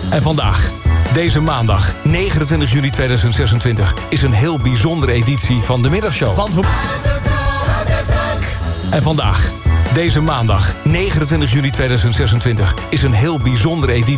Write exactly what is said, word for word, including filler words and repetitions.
En vandaag, deze maandag, negenentwintig juni tweeduizend zesentwintig... is een heel bijzondere editie van de Middagshow. Van voor... En vandaag, deze maandag, negenentwintig juni tweeduizend zesentwintig... is een heel bijzondere editie